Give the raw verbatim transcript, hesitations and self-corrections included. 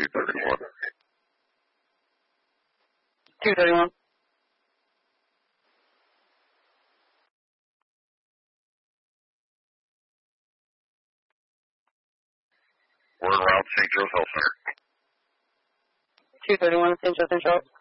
two thirty-one. two thirty-one. We're en route to Saint Joe's Health Center. two thirty-one, Saint Joe Central.